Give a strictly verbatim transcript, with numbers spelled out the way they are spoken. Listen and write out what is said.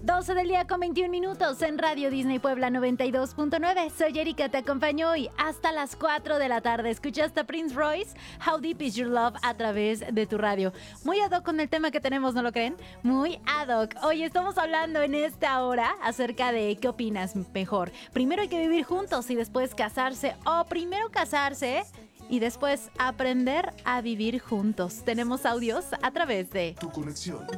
doce del día con veintiún minutos en Radio Disney Puebla noventa y dos punto nueve. Soy Erika, te acompaño hoy hasta las cuatro de la tarde. Escuchaste a Prince Royce, How Deep Is Your Love, a través de tu radio. Muy ad hoc con el tema que tenemos, ¿no lo creen? Muy ad hoc. Hoy estamos hablando en esta hora acerca de qué opinas mejor. Primero hay que vivir juntos y después casarse, o primero casarse y después aprender a vivir juntos. Tenemos audios a través de Tu conexión